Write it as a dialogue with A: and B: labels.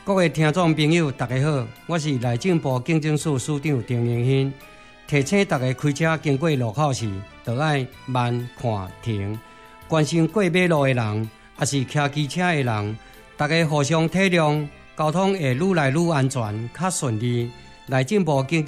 A: 各位听众朋友，大家好，我是内政部警政署署长丁明兴。提醒大家开车经过路口时，就要慢看停。关心过马路的人，也是骑机车的人，大家互相体谅，交通会愈来愈安全，较顺利。内政部警